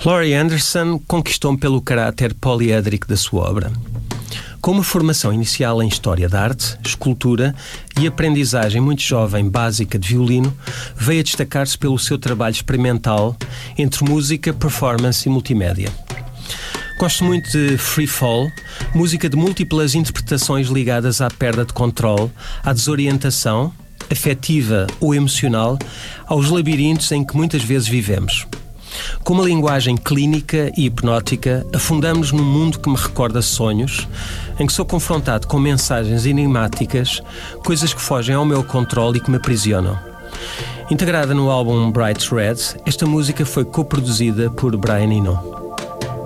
Laurie Anderson conquistou-me pelo caráter poliédrico da sua obra. Com uma formação inicial em História da Arte, Escultura e aprendizagem muito jovem básica de violino, veio a destacar-se pelo seu trabalho experimental entre música, performance e multimédia. Gosto muito de Free Fall, música de múltiplas interpretações ligadas à perda de controle, à desorientação, afetiva ou emocional, aos labirintos em que muitas vezes vivemos. Com uma linguagem clínica e hipnótica, afundamos num mundo que me recorda sonhos, em que sou confrontado com mensagens enigmáticas, coisas que fogem ao meu controle e que me aprisionam. Integrada no álbum Bright Red, esta música foi coproduzida por Brian Eno.